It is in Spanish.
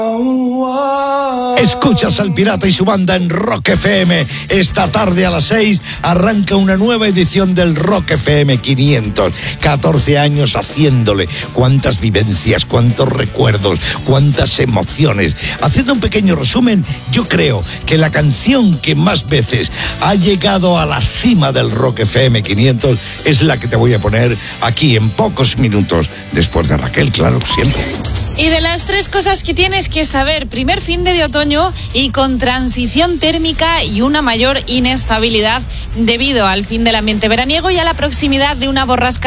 Escuchas al Pirata y su banda en Rock FM. Esta tarde a las 6 arranca una nueva edición del Rock FM 500. 14 años haciéndole. Cuántas vivencias, cuántos recuerdos, cuántas emociones. Haciendo un pequeño resumen, yo creo que la canción que más veces ha llegado a la cima del Rock FM 500 es la que te voy a poner aquí en pocos minutos. Después de Raquel, claro, siempre. Y de las 3 cosas que tienes que saber: primer fin de otoño y con transición térmica y una mayor inestabilidad debido al fin del ambiente veraniego y a la proximidad de una borrasca